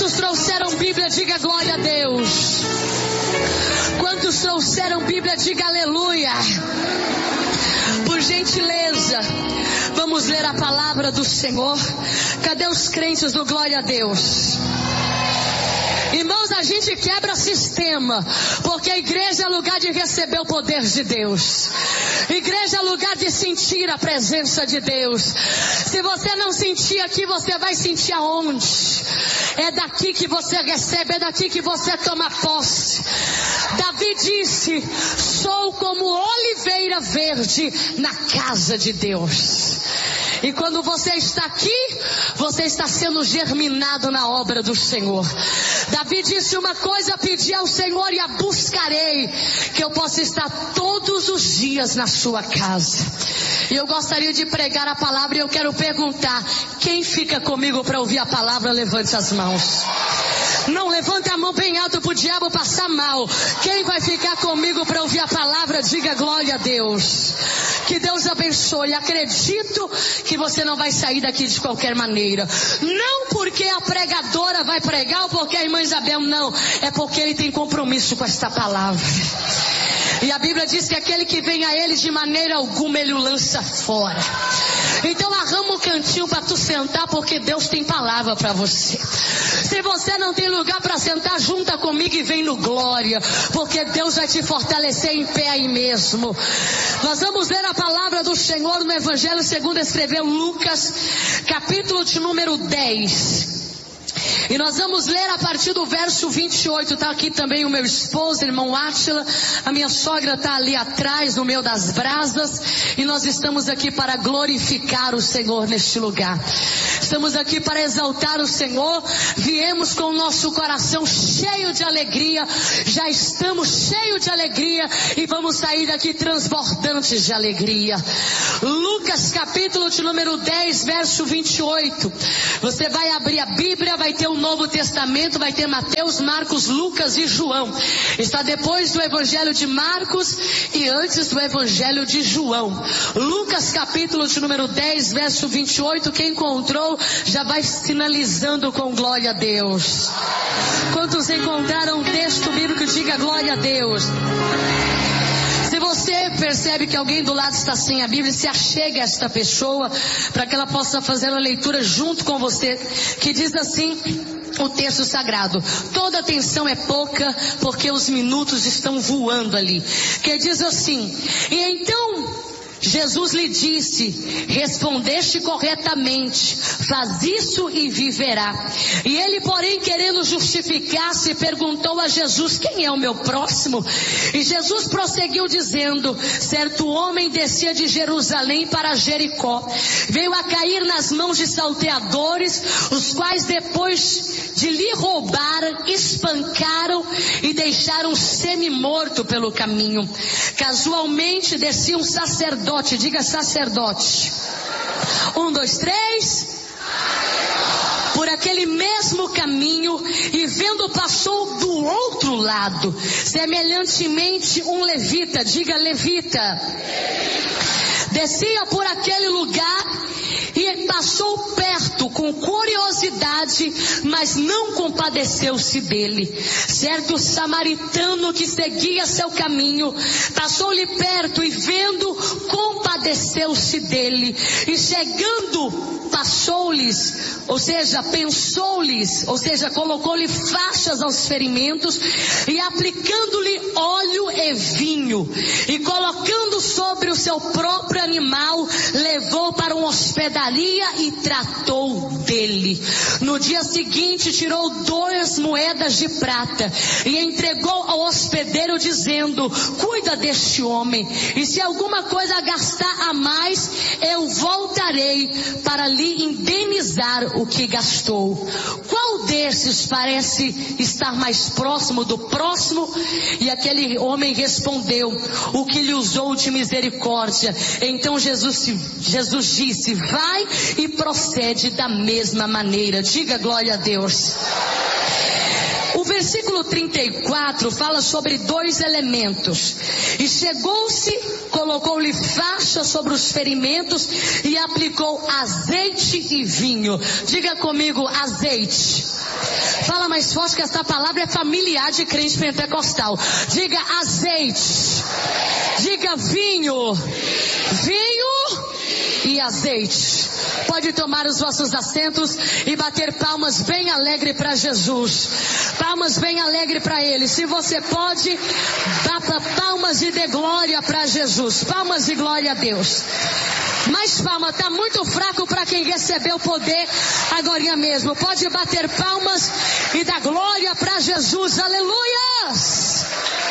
Quantos trouxeram Bíblia, diga glória a Deus. Quantos trouxeram Bíblia, diga aleluia. Por gentileza, vamos ler a palavra do Senhor. Cadê os crentes do glória a Deus? Irmãos, a gente quebra sistema, porque a igreja é lugar de receber o poder de Deus. Igreja é lugar de sentir a presença de Deus. Se você não sentir aqui, você vai sentir aonde? É daqui que você recebe, é daqui que você toma posse. Davi disse: sou como oliveira verde na casa de Deus. E quando você está aqui, você está sendo germinado na obra do Senhor. Davi disse uma coisa: pedi ao Senhor e a buscarei, que eu possa estar todos os dias na sua casa. E eu gostaria de pregar a palavra, e eu quero perguntar: quem fica comigo para ouvir a palavra? Levante as mãos. Não, levante a mão bem alto para o diabo passar mal. Quem vai ficar comigo para ouvir a palavra? Diga glória a Deus. Que Deus abençoe. Acredito que você não vai sair daqui de qualquer maneira. Não porque a pregadora vai pregar ou porque a irmã Isabel, não. É porque ele tem compromisso com esta palavra. E a Bíblia diz que aquele que vem a ele de maneira alguma ele o lança fora. Então arrama um cantinho para tu sentar, porque Deus tem palavra para você. Se você não tem lugar para sentar, junta comigo e vem no glória, porque Deus vai te fortalecer em pé aí mesmo. Nós vamos ler a palavra do Senhor no Evangelho segundo escreveu Lucas, capítulo de número 10. E nós vamos ler a partir do verso 28. Está aqui também o meu esposo, irmão Átila. A minha sogra está ali atrás, no meio das brasas. E nós estamos aqui para glorificar o Senhor neste lugar. Estamos aqui para exaltar o Senhor. Viemos com o nosso coração cheio de alegria. Já estamos cheios de alegria. E vamos sair daqui transbordantes de alegria. Lucas capítulo de número 10, verso 28. Você vai abrir a Bíblia, vai ter o Novo Testamento, vai ter Mateus, Marcos, Lucas e João. Está depois do Evangelho de Marcos e antes do Evangelho de João. Lucas capítulo de número 10, verso 28. Quem encontrou já vai sinalizando com glória a Deus. Quantos encontraram o texto bíblico, diga glória a Deus. Se você percebe que alguém do lado está sem a Bíblia, se achegue a esta pessoa para que ela possa fazer a leitura junto com você, que diz assim o texto sagrado: toda atenção é pouca, porque os minutos estão voando ali. Que diz assim: e então Jesus lhe disse: respondeste corretamente, faz isso e viverá. E ele, porém, querendo justificar-se, perguntou a Jesus: quem é o meu próximo? E Jesus prosseguiu dizendo: certo homem descia de Jerusalém para Jericó, veio a cair nas mãos de salteadores, os quais depois de lhe roubar, espancaram e deixaram semi-morto pelo caminho. Casualmente descia um sacerdote, diga sacerdote. 1, 2, 3. Por aquele mesmo caminho, e vendo passou do outro lado, semelhantemente um levita, diga levita. Descia por aquele lugar e passou perto com curiosidade, mas não compadeceu-se dele. Certo samaritano que seguia seu caminho, passou-lhe perto e vendo, compadeceu-se dele. E chegando, passou-lhes, ou seja, pensou-lhes, ou seja, colocou-lhe faixas aos ferimentos e aplicando-lhe óleo e vinho. E colocando sobre o seu próprio animal, levou para uma hospedaria e tratou dele. No dia seguinte tirou 2 moedas de prata e entregou ao hospedeiro dizendo: cuida deste homem, e se alguma coisa gastar a mais, eu voltarei para lhe indenizar o que gastou. Qual desses parece estar mais próximo do próximo? E aquele homem respondeu: o que lhe usou de misericórdia. Então Jesus disse: vai e procede da mesma maneira. Diga glória a Deus. O versículo 34 fala sobre 2 elementos. E chegou-se, colocou-lhe faixa sobre os ferimentos e aplicou azeite e vinho. Diga comigo, azeite. Fala mais forte que essa palavra é familiar de crente pentecostal. Diga azeite. Diga vinho. Vinho e azeite. Pode tomar os vossos assentos e bater palmas bem alegre para Jesus. Palmas bem alegre para Ele. Se você pode, bata palmas e dê glória para Jesus. Palmas e glória a Deus. Mais palma, está muito fraco para quem recebeu o poder agora mesmo. Pode bater palmas e dar glória para Jesus. Aleluias!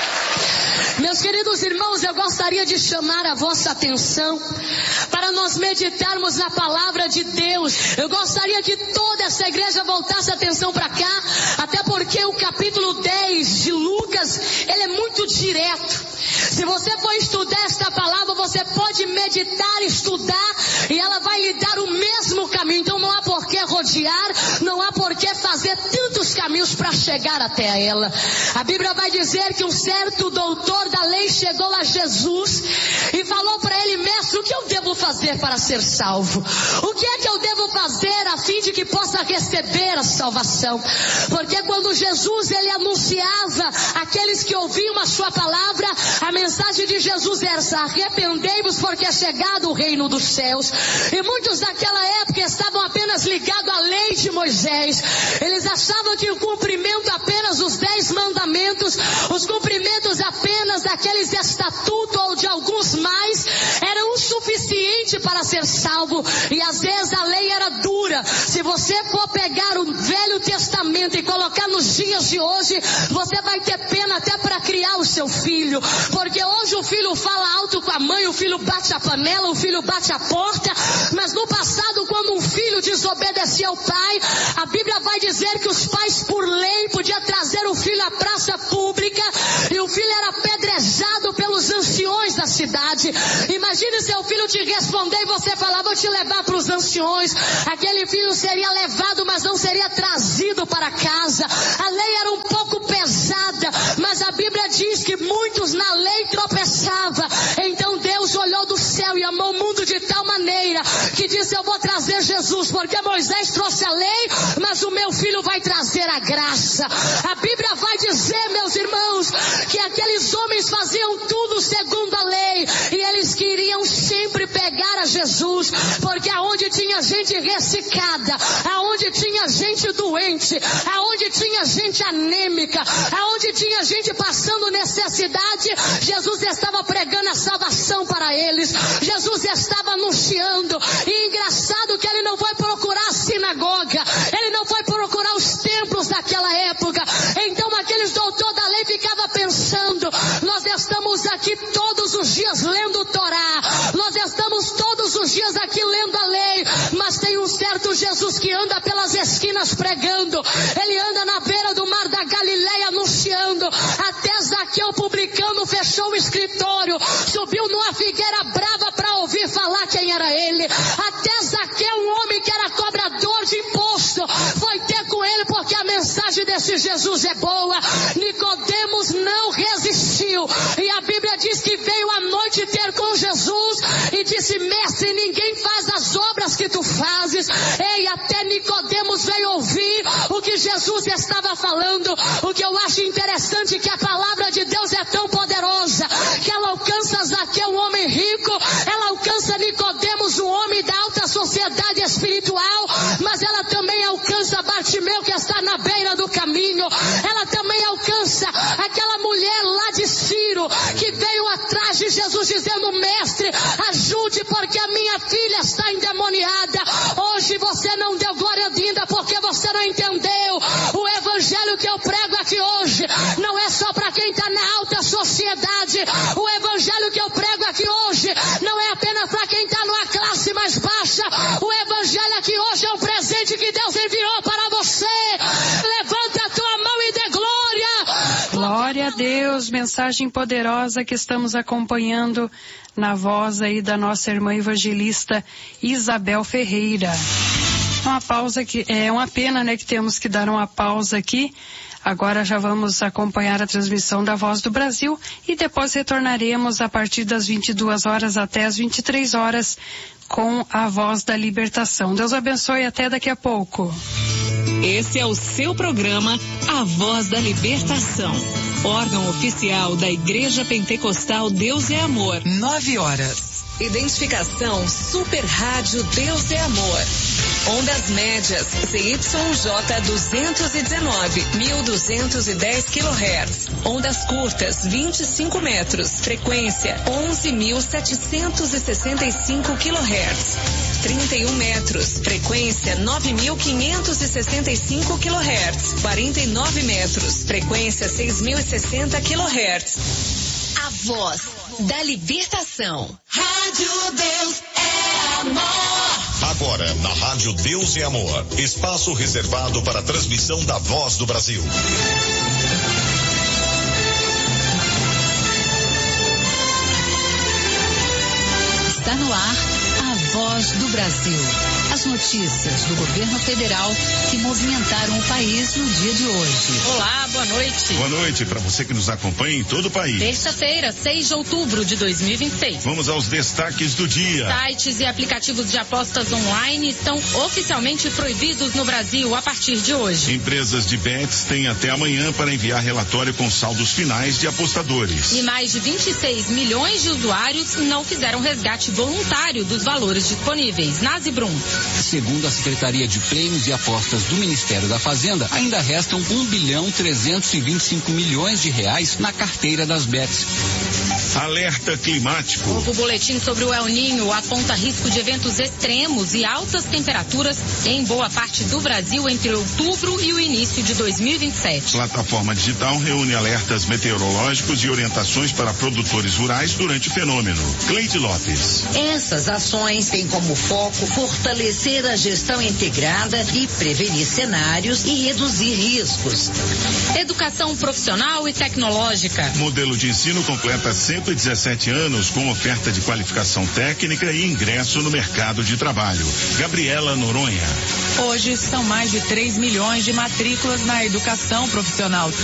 Meus queridos irmãos, eu gostaria de chamar a vossa atenção para nós meditarmos na palavra de Deus. Eu gostaria que toda essa igreja voltasse a atenção para cá, até porque o capítulo 10 de Lucas, ele é muito direto. Se você for estudar esta palavra, você pode meditar, estudar, e ela vai lhe dar o mesmo caminho. Então não há por que rodear, não há por que fazer tantos caminhos para chegar até ela. A Bíblia vai dizer que um certo doutor da lei chegou a Jesus e falou para ele: mestre, o que eu devo fazer para ser salvo? O que é que eu devo fazer a fim de que possa receber a salvação? Porque quando Jesus ele anunciava aqueles que ouviam a sua palavra, a mensagem de Jesus era: arrependei-vos porque é chegado o reino dos céus. E muitos daquela época estavam apenas ligados à lei de Moisés. Eles achavam que o cumprimento apenas dos 10 mandamentos, os cumprimentos apenas daqueles estatutos ou de alguns mais, era o suficiente para ser salvo. E às vezes a lei era dura. Se você for pegar o Velho Testamento e colocar nos dias de hoje, você vai ter pena até para criar o seu filho. Porque hoje o filho fala alto com a mãe, o filho bate a panela, o filho bate a porta. Mas no passado, quando um filho desobedecia ao pai, a Bíblia vai dizer que os pais por lei podiam trazer o filho à praça pública e o filho era apedrejado pelos anciões da cidade. Imagine seu filho te responder e você falar: vou te levar para os anciões. Aquele filho seria levado, mas não seria trazido para casa. A lei era um pouco pesada, mas a Bíblia diz que muitos na lei tropeçavam. Então Deus olhou do céu e amou o mundo de tal maneira que disse: eu vou trazer Jesus, porque Moisés trouxe a lei, mas o meu filho vai trazer a graça. A Bíblia vai dizer, meus irmãos, que aqueles homens faziam tudo segundo a lei, e eles queriam sempre pegar a Jesus, porque aonde tinha gente ressecada, aonde tinha gente doente, aonde tinha gente anêmica, aonde tinha gente passando necessidade, Jesus estava pregando a salvação para eles. Jesus estava anunciando. E engraçado que ele não foi procurar a sinagoga, ele não foi procurar os templos daquela época. Então aqueles doutores da lei ficavam pensando: nós estamos aqui todos os dias lendo o Torá, nós estamos todos os dias aqui lendo a lei, mas tem um certo Jesus que anda pelas esquinas pregando, ele anda na beira do mar da Galileia anunciando. Até Zaqueu, publicano, fechou o escritório, subiu numa figueira brava para ouvir falar quem era ele. Até Zaqueu, um homem que era cobrador de imposto, foi ter com ele porque a mensagem desse Jesus é boa. Nicodemos não resistiu, e a Bíblia diz que veio à noite ter com Jesus e disse: mestre, ninguém faz as obras que tu fazes. Ei, até Nicodemos veio ouvir o que Jesus estava falando. O que eu acho interessante é que a palavra de Deus é tão poderosa que ela alcança Zaqueu, um homem rico, ela alcança Nicodemos, um homem da alta sociedade espiritual, mas ela também alcança Bartimeu, que está na beira do caminho. Ela também alcança aquela mulher lá de Ciro, que veio atrás de Jesus dizendo: mestre, ajude, porque a minha filha está endemoniada. Hoje você não deu glória ainda porque você não entendeu. O evangelho que eu prego aqui hoje não é só para quem está na alta sociedade. O evangelho que eu prego aqui hoje não é apenas para quem está numa classe mais baixa. O evangelho aqui hoje é um presente que Deus enviou para você. Levanta a tua mão e dê glória. Glória a Deus, mensagem poderosa que estamos acompanhando na voz aí da nossa irmã evangelista Isabel Ferreira. Uma pausa que é uma pena, né, que temos que dar uma pausa aqui. Agora já vamos acompanhar a transmissão da Voz do Brasil e depois retornaremos a partir das 22 horas até as 23 horas com a Voz da Libertação. Deus abençoe, até daqui a pouco. Esse é o seu programa A Voz da Libertação, órgão oficial da Igreja Pentecostal Deus é Amor. 9 horas. Identificação Super Rádio Deus é Amor. Ondas médias ZYJ 219, 1210 kHz. Ondas curtas 25 metros. Frequência 11.765 kHz. 31 metros. Frequência 9.565 kHz. 49 metros. Frequência 6.060 kHz. A Voz da Libertação. Rádio Deus é Amor. Agora, na Rádio Deus é Amor, espaço reservado para a transmissão da Voz do Brasil. Está no ar a Voz do Brasil. As notícias do governo federal que movimentaram o país no dia de hoje. Olá, boa noite. Boa noite para você que nos acompanha em todo o país. Terça-feira, 6 de outubro de 2026. Vamos aos destaques do dia. Sites e aplicativos de apostas online estão oficialmente proibidos no Brasil a partir de hoje. Empresas de bets têm até amanhã para enviar relatório com saldos finais de apostadores. E mais de 26 milhões de usuários não fizeram resgate voluntário dos valores disponíveis. Nazibrum. Segundo a Secretaria de Prêmios e Apostas do Ministério da Fazenda, ainda restam 1.325 bilhões de reais na carteira das bets. Alerta climático. O boletim sobre o El Niño aponta risco de eventos extremos e altas temperaturas em boa parte do Brasil entre outubro e o início de 2027. Plataforma digital reúne alertas meteorológicos e orientações para produtores rurais durante o fenômeno. Cleide Lopes. Essas ações têm como foco fortalecer a gestão integrada e prevenir cenários e reduzir riscos. Educação profissional e tecnológica. Modelo de ensino completa 117 anos com oferta de qualificação técnica e ingresso no mercado de trabalho. Gabriela Noronha. Hoje são mais de 3 milhões de matrículas na educação profissional.